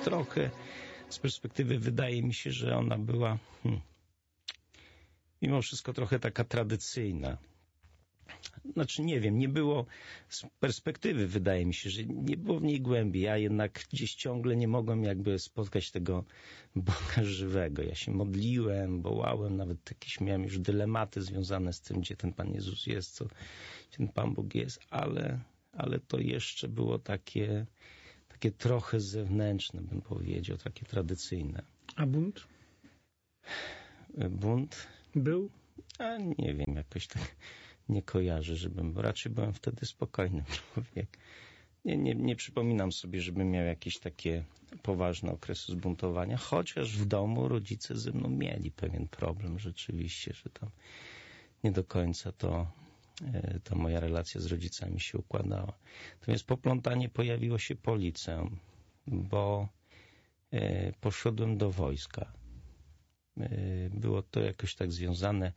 trochę z perspektywy wydaje mi się, że ona była mimo wszystko trochę taka tradycyjna. Znaczy nie wiem, nie było z perspektywy, wydaje mi się, że nie było w niej głębi. Ja jednak gdzieś ciągle nie mogłem jakby spotkać tego Boga żywego. Ja się modliłem, wołałem, nawet jakieś miałem już dylematy związane z tym, gdzie ten Pan Jezus jest, gdzie ten Pan Bóg jest, ale to jeszcze było takie trochę zewnętrzne, bym powiedział, takie tradycyjne. A bunt? Bunt? Był? A nie wiem, jakoś tak nie kojarzę, bo raczej byłem wtedy spokojnym człowiekiem. Nie przypominam sobie, żebym miał jakieś takie poważne okresy zbuntowania, chociaż w domu rodzice ze mną mieli pewien problem rzeczywiście, że tam nie do końca ta moja relacja z rodzicami się układała. Natomiast poplątanie pojawiło się po liceum, bo poszedłem do wojska. Było to jakoś tak związane,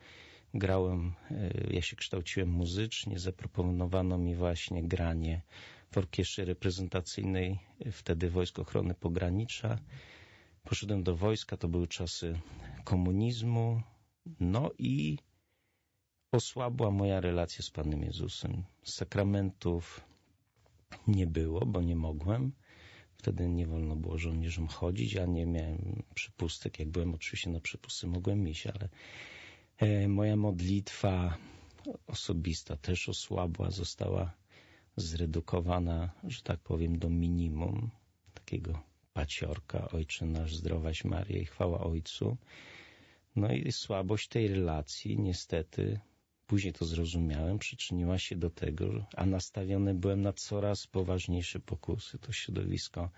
ja się kształciłem muzycznie, zaproponowano mi właśnie granie w orkiestrze reprezentacyjnej, wtedy Wojsk Ochrony Pogranicza. Poszedłem do wojska, to były czasy komunizmu, no i osłabła moja relacja z Panem Jezusem. Sakramentów nie było, bo nie mogłem. Wtedy nie wolno było żołnierzom chodzić, ja nie miałem przypustek. Jak byłem oczywiście na przypusty, mogłem iść, ale moja modlitwa osobista też osłabła, została zredukowana, że tak powiem, do minimum. Takiego paciorka, Ojcze nasz, zdrowaś Maryjo i chwała Ojcu. No i słabość tej relacji niestety, później to zrozumiałem, przyczyniła się do tego, a nastawiony byłem na coraz poważniejsze pokusy. To środowisko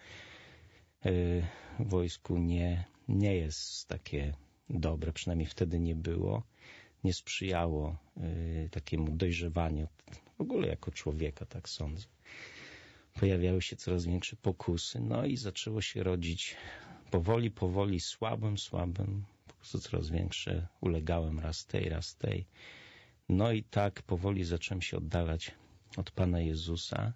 w wojsku nie jest takie dobre, przynajmniej wtedy nie było. Nie sprzyjało takiemu dojrzewaniu, w ogóle jako człowieka, tak sądzę. Pojawiały się coraz większe pokusy, no i zaczęło się rodzić powoli, słabym, po prostu coraz większe, ulegałem raz tej. No i tak powoli zacząłem się oddalać od Pana Jezusa.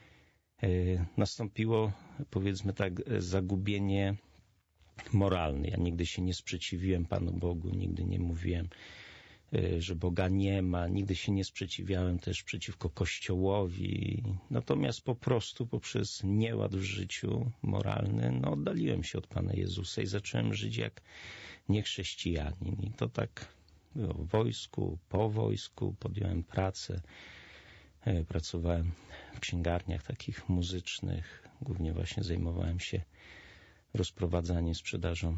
Nastąpiło, powiedzmy tak, zagubienie moralne. Ja nigdy się nie sprzeciwiłem Panu Bogu, nigdy nie mówiłem, że Boga nie ma, nigdy się nie sprzeciwiałem też przeciwko Kościołowi. Natomiast po prostu poprzez nieład w życiu moralny, oddaliłem się od Pana Jezusa i zacząłem żyć jak niechrześcijanin. I to tak było w wojsku, po wojsku, podjąłem pracę. Pracowałem w księgarniach takich muzycznych. Głównie właśnie zajmowałem się rozprowadzaniem, sprzedażą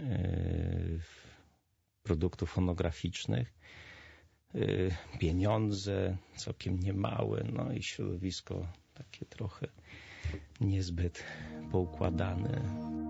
produktów fonograficznych. Pieniądze całkiem niemałe, i środowisko takie trochę niezbyt poukładane.